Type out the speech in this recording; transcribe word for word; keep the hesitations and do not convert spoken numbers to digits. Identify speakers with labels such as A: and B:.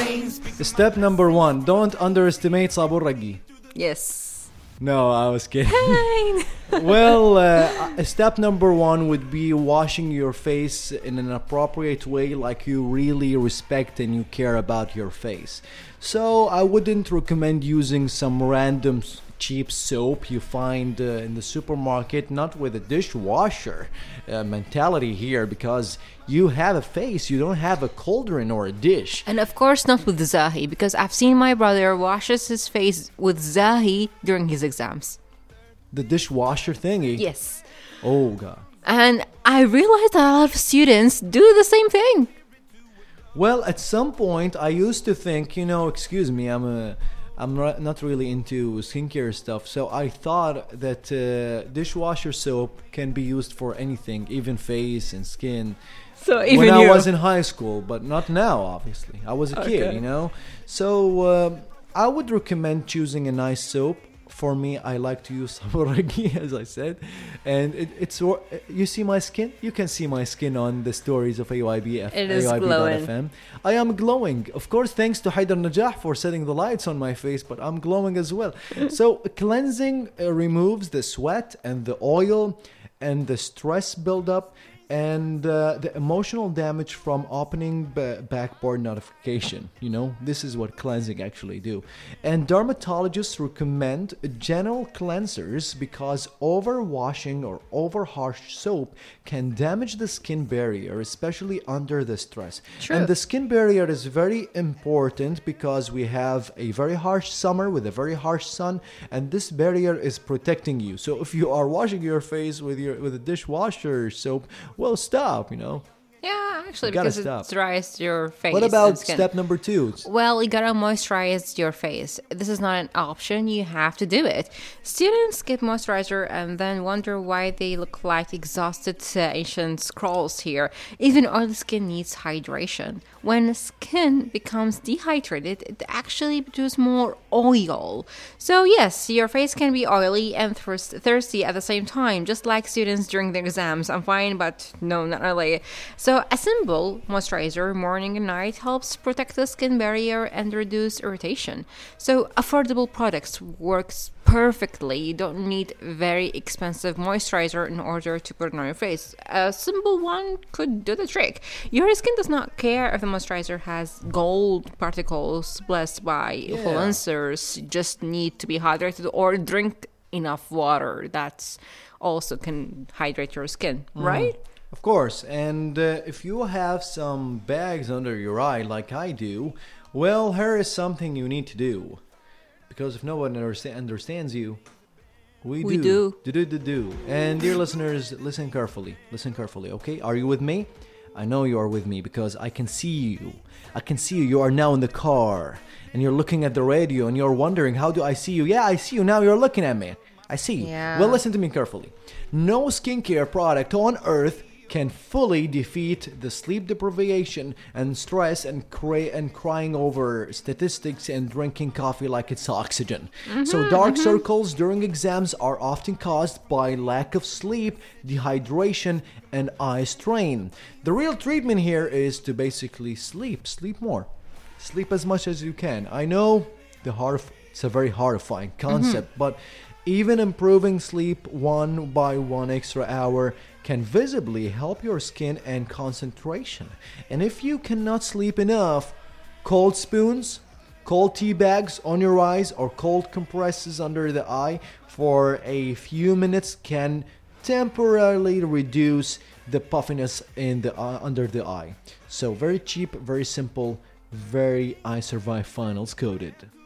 A: Step number one, don't underestimate sabun ragi.
B: Yes.
A: No, I was kidding.
B: Fine.
A: Well, uh, step number one would be washing your face in an appropriate way, like you really respect and you care about your face. So I wouldn't recommend using some random s- cheap soap you find uh, in the supermarket, not with a dishwasher uh, mentality here, because you have a face, you don't have a cauldron or a dish.
B: And of course not with Zahi, because I've seen my brother washes his face with Zahi during his exams.
A: The dishwasher thingy.
B: Yes.
A: Oh, God.
B: And I realized that a lot of students do the same thing.
A: Well, at some point, I used to think, you know, excuse me, I'm a, I'm not not really into skincare stuff, so I thought that uh, dishwasher soap can be used for anything, even face and skin.
B: So even
A: when I
B: you.
A: was in high school, but not now, obviously. I was a kid,
B: Okay.
A: you know. So um I would recommend choosing a nice soap. For me, I like to use saburagi, as I said, and it, it's wor- you see my skin. You can see my skin on the stories of A Y B F.
B: It is
A: A Y B dot
B: glowing.
A: F M. I am glowing, of course, thanks to Haidar Najah for setting the lights on my face, but I'm glowing as well. So cleansing uh, removes the sweat and the oil and the stress buildup and uh, the emotional damage from opening b- backboard notification. You know, this is what cleansing actually do. And dermatologists recommend gentle cleansers because overwashing or over harsh soap can damage the skin barrier, especially under the stress.
B: True.
A: And the skin barrier is very important because we have a very harsh summer with a very harsh sun, and this barrier is protecting you. So if you are washing your face with your with a dishwasher soap, well, stop, you know.
B: Yeah, actually,
A: You gotta
B: because
A: stop.
B: it dries your face.
A: What
B: and
A: about
B: skin.
A: step number two?
B: Well, you gotta moisturize your face. This is not an option, you have to do it. Students skip moisturizer and then wonder why they look like exhausted uh, ancient scrolls here. Even oily skin needs hydration. When skin becomes dehydrated, it actually produces more oil. So, yes, your face can be oily and thirst- thirsty at the same time, just like students during their exams. I'm fine, but no, not really. So, a simple moisturizer morning and night helps protect the skin barrier and reduce irritation. So, affordable products works perfectly. You don't need very expensive moisturizer in order to put it on your face. A simple one could do the trick. Your skin does not care if the moisturizer has gold particles blessed by influencers. You just need to be hydrated or drink enough water. That's also can hydrate your skin, right?
A: Of course, and uh, if you have some bags under your eye like I do, well, here is something you need to do. Because if no one understa- understands you, we,
B: We
A: do.
B: do.
A: Do, do, do, do. And dear listeners, listen carefully. Listen carefully, okay? Are you with me? I know you are with me because I can see you. I can see you. You are now in the car. And you're looking at the radio and you're wondering, how do I see you? Yeah, I see you now. You're looking at me. I see.
B: Yeah.
A: Well, listen to me carefully. No skincare product on earth can fully defeat the sleep deprivation and stress and cry- and crying over statistics and drinking coffee like it's oxygen. So dark circles during exams are often caused by lack of sleep, dehydration, and eye strain. The real treatment here is to basically sleep, sleep more. Sleep as much as you can. I know the horrif- it's a very horrifying concept, but even improving sleep one by one extra hour can visibly help your skin and concentration. And if you cannot sleep enough, cold spoons, cold tea bags on your eyes, or cold compresses under the eye for a few minutes can temporarily reduce the puffiness in the uh, under the eye. So very cheap, very simple, very I Survive Finals coded.